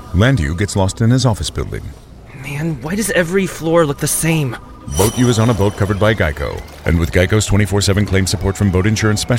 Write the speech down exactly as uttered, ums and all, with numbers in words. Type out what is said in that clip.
Landu gets lost in his office building. Man, why does every floor look the same? Boat U is on a boat covered by Geico. And with Geico's twenty-four seven claim support from boat insurance specialists,